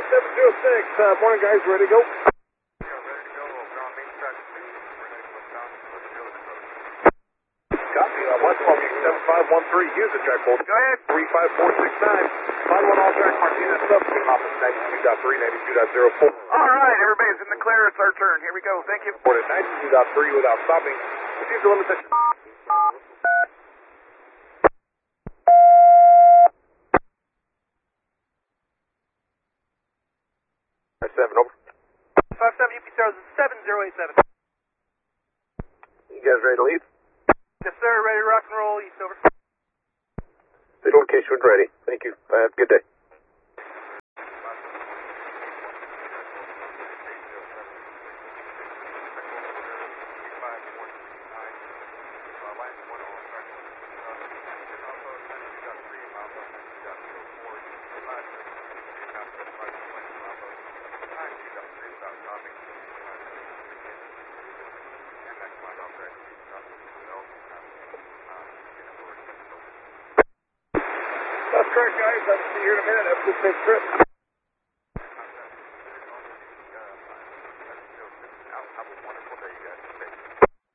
706. Morning, guys. Ready to go? Copy. West Walking 7513. Use the track hold. Go ahead. 35469. Final one all track. Martinez sub. Office 92.3, 92.04. All right, everybody's in the clear. It's our turn. Here we go. Thank you. Port at 92.3 without stopping. Proceed to limit section. 7 over. 57 UP 7087. You guys ready to leave? Yes, sir. Ready to rock and roll. East over. The location when ready. Thank you. Have a good day. That's correct, guys. I'll see you here in a minute. Have a good safe trip.